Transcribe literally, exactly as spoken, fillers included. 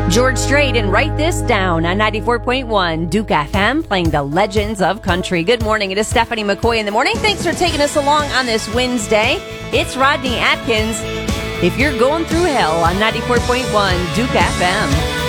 George Strait and Write This Down on ninety-four point one Duke F M, playing the legends of country. Good morning. It is Stephanie McCoy in the morning. Thanks for taking us along on this Wednesday. It's Rodney Atkins. If you're going through hell on ninety-four point one Duke F M.